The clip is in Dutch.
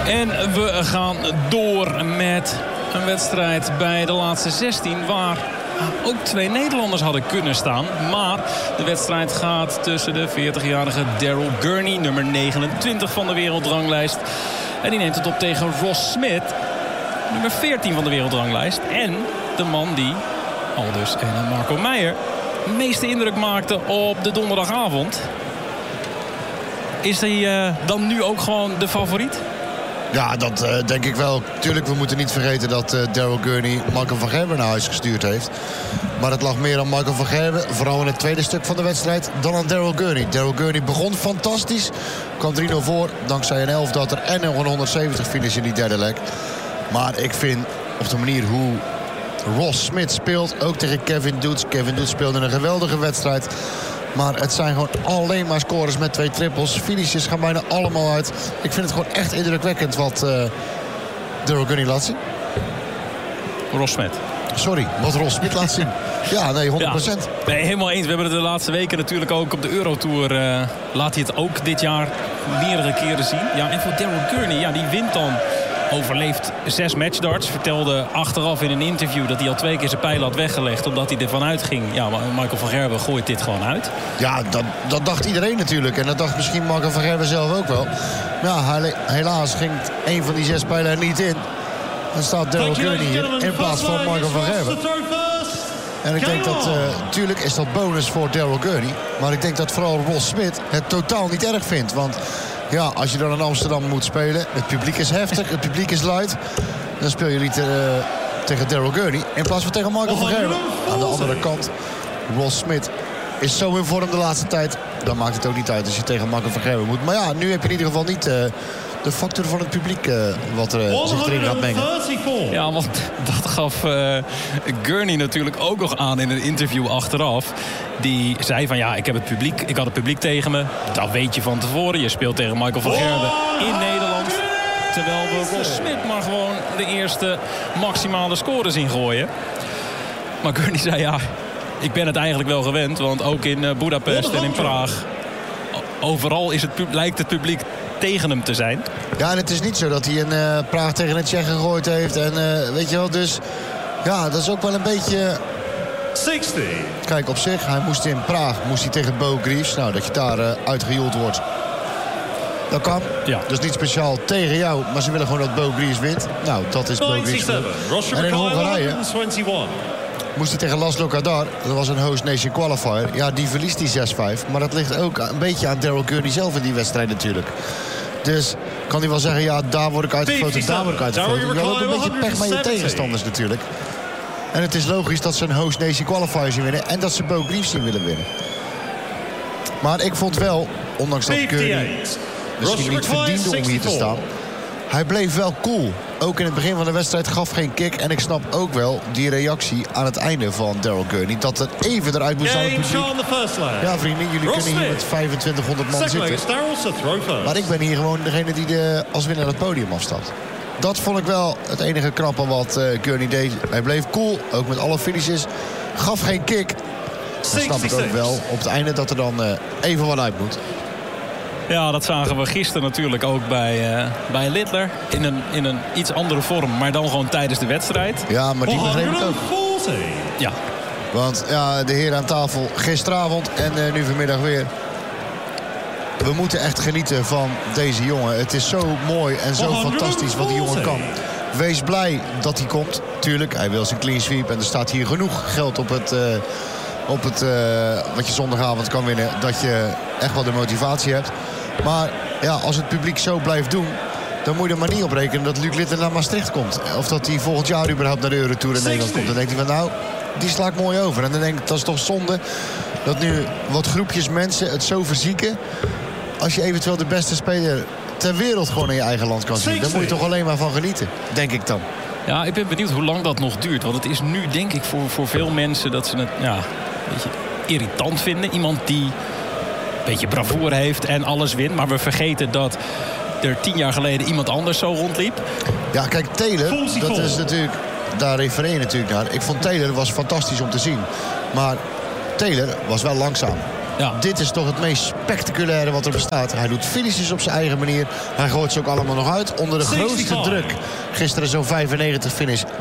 En we gaan door met een wedstrijd bij de laatste 16... waar ook 2 Nederlanders hadden kunnen staan. Maar de wedstrijd gaat tussen de 40-jarige Daryl Gurney, nummer 29 van de wereldranglijst. En die neemt het op tegen Ross Smith, nummer 14 van de wereldranglijst. En de man die, aldus en Marco Meijer, de meeste indruk maakte op de donderdagavond. Is hij dan nu ook gewoon de favoriet? Ja, dat denk ik wel. Tuurlijk, we moeten niet vergeten dat Daryl Gurney Michael van Gerwen naar huis gestuurd heeft. Maar het lag meer aan Michael van Gerwen, vooral in het tweede stuk van de wedstrijd, dan aan Daryl Gurney. Daryl Gurney begon fantastisch, kwam 3-0 voor, dankzij een 11-datter en nog een 170 finish in die derde leg. Maar ik vind op de manier hoe Ross Smith speelt, ook tegen Kevin Doets. Kevin Doets speelde een geweldige wedstrijd. Maar het zijn gewoon alleen maar scores met 2 trippels. Finishes gaan bijna allemaal uit. Ik vind het gewoon echt indrukwekkend wat Daryl Gurney laat zien. Ross Smith. Sorry, wat Ross Smith laat zien. Ja, nee, 100%. Ja, nee, helemaal eens. We hebben het de laatste weken natuurlijk ook op de Eurotour. Laat hij het ook dit jaar meerdere keren zien. Ja, en voor Daryl Gurney, ja, die wint dan. Overleeft 6 matchdarts. Vertelde achteraf in een interview dat hij al 2 keer zijn pijlen had weggelegd. Omdat hij ervan uitging. Ja, Michael van Gerwen gooit dit gewoon uit. Ja, dat dacht iedereen natuurlijk. En dat dacht misschien Michael van Gerwen zelf ook wel. Maar ja, helaas ging een van die 6 pijlen er niet in. Dan staat Daryl Gurney hier in plaats van Michael van Gerwen. En ik denk dat, natuurlijk is dat bonus voor Daryl Gurney. Maar ik denk dat vooral Ross Smith het totaal niet erg vindt. Want ja, als je dan in Amsterdam moet spelen, het publiek is heftig, het publiek is luid. Dan speel je niet tegen Daryl Gurney in plaats van tegen Michael van Gerwen. Aan de andere kant, Ross Smith is zo in vorm de laatste tijd. Dan maakt het ook niet uit als je tegen Michael van Gerwen moet. Maar ja, nu heb je in ieder geval niet de factor van het publiek wat er zich erin gaat mengen. Ja, want dat gaf Gurney natuurlijk ook nog aan in een interview achteraf. Die zei van ja, ik had het publiek tegen me. Dat weet je van tevoren. Je speelt tegen Michael van Gerwen in Nederland. Terwijl we Ross Smith maar gewoon de eerste maximale scores ingooien. Maar Gurney zei ja, ik ben het eigenlijk wel gewend. Want ook in Budapest en in Praag, overal lijkt het publiek tegen hem te zijn. Ja, en het is niet zo dat hij in Praag tegen een Tsjech gegooid heeft. En weet je wel, dus ja, dat is ook wel een beetje 60. Kijk, op zich, hij moest in Praag tegen Bo Greaves. Nou, dat je daar uitgejoeld wordt, dat kan. Ja. Dus niet speciaal tegen jou, maar ze willen gewoon dat Bo Greaves wint. Nou, dat is Bo Greaves. En in Hongarije moest hij tegen Laszlo Kadar. Dat was een host nation qualifier. Ja, die verliest die 6-5. Maar dat ligt ook een beetje aan Daryl Gurney zelf in die wedstrijd natuurlijk. Dus kan hij wel zeggen, ja, daar word ik uitgefloten, daar word ik uitgefloten. Je hebt ook een beetje pech met je tegenstanders natuurlijk. En het is logisch dat ze een host nation qualifier zien winnen. En dat ze Bo Greaves zien willen winnen. Maar ik vond wel, ondanks dat Gurney misschien niet verdiende om hier te staan, hij bleef wel cool. Ook in het begin van de wedstrijd gaf geen kick. En ik snap ook wel die reactie aan het einde van Daryl Gurney. Dat het even eruit moest aan het publiek. Ja, vrienden, jullie kunnen hier met 2500 man zitten. Maar ik ben hier gewoon degene die als winnaar het podium afstapt. Dat vond ik wel het enige knappe wat Gurney deed. Hij bleef cool, ook met alle finishes. Gaf geen kick. Dan snap ik ook wel op het einde dat er dan even wat uit moet. Ja, dat zagen we gisteren natuurlijk ook bij Littler. In een iets andere vorm, maar dan gewoon tijdens de wedstrijd. Ja, maar die begreep ik ook. Ja. Want ja, de heren aan tafel gisteravond en nu vanmiddag weer. We moeten echt genieten van deze jongen. Het is zo mooi en zo fantastisch wat die jongen kan. Wees blij dat hij komt. Tuurlijk, hij wil zijn clean sweep. En er staat hier genoeg geld op het wat je zondagavond kan winnen. Dat je echt wel de motivatie hebt. Maar ja, als het publiek zo blijft doen, dan moet je er maar niet op rekenen dat Luc Littler naar Maastricht komt. Of dat hij volgend jaar überhaupt naar de Eurotour in Nederland komt. Dan denkt hij van nou, die sla ik mooi over. En dan denk ik, dat is toch zonde dat nu wat groepjes mensen het zo verzieken. Als je eventueel de beste speler ter wereld gewoon in je eigen land kan zien. Daar moet je toch alleen maar van genieten, denk ik dan. Ja, ik ben benieuwd hoe lang dat nog duurt. Want het is nu, denk ik, voor veel mensen dat ze het een beetje irritant vinden. Iemand die een beetje bravoure heeft en alles wint. Maar we vergeten dat er 10 jaar geleden iemand anders zo rondliep. Ja, kijk, Taylor, dat is natuurlijk, daar refereer je natuurlijk naar. Ik vond Taylor was fantastisch om te zien. Maar Taylor was wel langzaam. Ja. Dit is toch het meest spectaculaire wat er bestaat. Hij doet finishes op zijn eigen manier. Hij gooit ze ook allemaal nog uit. Onder de grootste druk. Gisteren zo'n 95 finish.